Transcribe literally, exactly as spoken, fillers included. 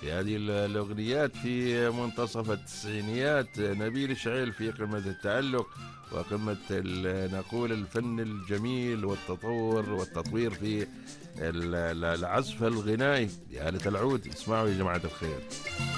في هذه ال- الأغنيات في منتصف التسعينيات. نبيل شعيل في قمة التألق وقمة ال- نقول الفن الجميل والتطور والتطوير في ال- ال- العزف الغنائي بآلة العود. اسمعوا يا جماعة الخير.